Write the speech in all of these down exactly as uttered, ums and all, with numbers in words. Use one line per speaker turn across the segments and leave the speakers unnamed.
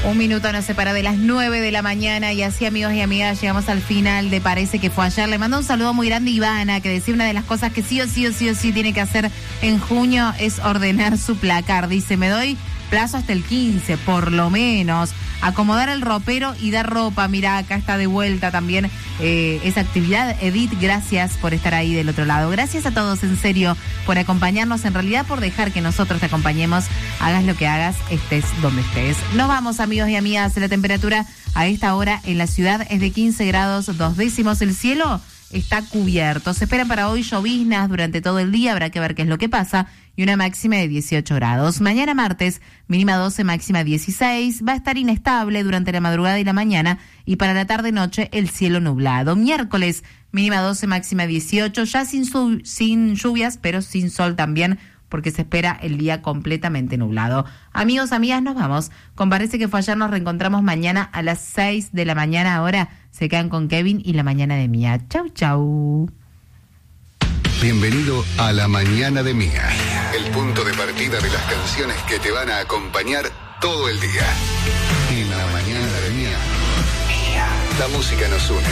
Un minuto nos separa de las nueve de la mañana y así, amigos y amigas, llegamos al final de Parece que fue ayer. Le mando un saludo muy grande a Ivana, que decía una de las cosas que sí o sí o sí o sí tiene que hacer en junio es ordenar su placar. Dice, me doy plazo hasta el quince, por lo menos. Acomodar el ropero y dar ropa. Mira, acá está de vuelta también eh, esa actividad. Edith, gracias por estar ahí del otro lado. Gracias a todos, en serio, por acompañarnos. En realidad, por dejar que nosotros te acompañemos. Hagas lo que hagas, estés donde estés. Nos vamos, amigos y amigas. La temperatura a esta hora en la ciudad es de quince grados, dos décimos. El cielo está cubierto. Se esperan para hoy lloviznas durante todo el día. Habrá que ver qué es lo que pasa. Y una máxima de dieciocho grados. Mañana martes, mínima doce, máxima dieciséis. Va a estar inestable durante la madrugada y la mañana. Y para la tarde-noche, el cielo nublado. Miércoles, mínima doce, máxima dieciocho. Ya sin, su, sin lluvias, pero sin sol también, porque se espera el día completamente nublado. Amigos, amigas, nos vamos. Con Parece que fue ayer, nos reencontramos mañana a las seis de la mañana. Ahora se quedan con Kevin y La Mañana de Mía. Chau, chau.
Bienvenido a La Mañana de Mía, el punto de partida de las canciones que te van a acompañar todo el día. En La Mañana de Mía, la música nos une.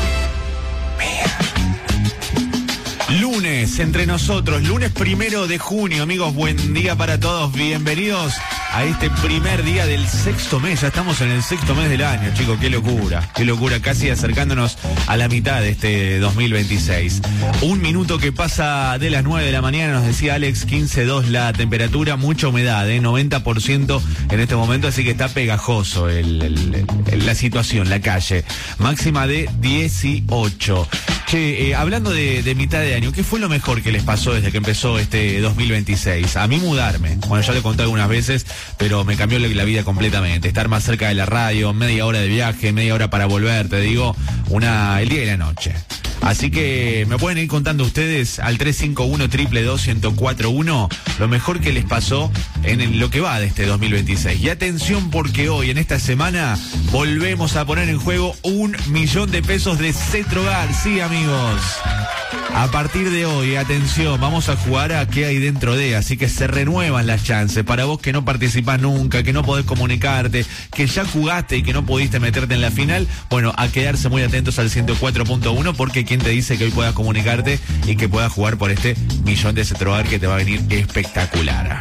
Lunes, entre nosotros, lunes primero de junio, amigos, buen día para todos, bienvenidos a este primer día del sexto mes. Ya estamos en el sexto mes del año, chicos, qué locura, qué locura, casi acercándonos a la mitad de este dos mil veintiséis. Un minuto que pasa de las nueve de la mañana, nos decía Alex, quince dos la temperatura, mucha humedad, ¿eh? noventa por ciento en este momento, así que está pegajoso el, el, el, la situación, la calle. Máxima de dieciocho. Che, eh, hablando de, de mitad de año, ¿qué fue lo mejor que les pasó desde que empezó este dos mil veintiséis? A mí mudarme. Bueno, ya lo conté algunas veces, pero me cambió la vida completamente. Estar más cerca de la radio, media hora de viaje, media hora para volver, te digo, una el día y la noche. Así que me pueden ir contando ustedes al tres cinco uno, dos dos dos, uno cero cuatro uno lo mejor que les pasó en el, lo que va de este dos mil veintiséis. Y atención, porque hoy, en esta semana, volvemos a poner en juego un millón de pesos de Cetrogar. Sí, amigos. A partir de hoy, atención, vamos a jugar a qué hay dentro de, así que se renuevan las chances. Para vos que no participás nunca, que no podés comunicarte, que ya jugaste y que no pudiste meterte en la final, bueno, a quedarse muy atentos al ciento cuatro punto uno, porque quién te dice que hoy puedas comunicarte y que puedas jugar por este millón de Cetrogar que te va a venir espectacular.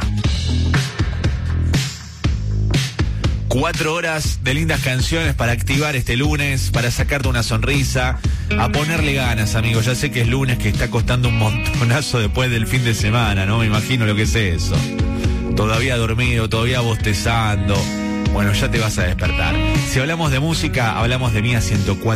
Cuatro horas de lindas canciones para activar este lunes, para sacarte una sonrisa, a ponerle ganas, amigos. Ya sé que es lunes, que está costando un montonazo después del fin de semana, ¿no? Me imagino lo que es eso. Todavía dormido, todavía bostezando. Bueno, ya te vas a despertar. Si hablamos de música, hablamos de Mía ciento cuatro.